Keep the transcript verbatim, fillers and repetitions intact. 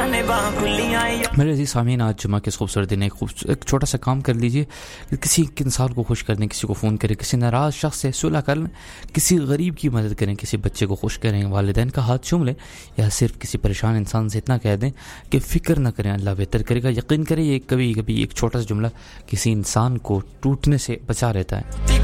मेरे अजीज सामीन, आज जुमा के खूबसूरत दिन, एक छोटा सा काम कर लीजिए, किसी इंसान को खुश कर दें, किसी को फ़ोन करें, किसी नाराज़ शख्स से सुलह कर लें, किसी गरीब की मदद करें, किसी बच्चे को खुश करें, वालिदैन का हाथ चूम लें, या सिर्फ किसी परेशान इंसान से इतना कह दें कि फ़िक्र न करें, अल्लाह बेहतर करेगा। यकीन करें, ये कभी कभी एक छोटा सा जुमला किसी इंसान को टूटने से बचा रहता है।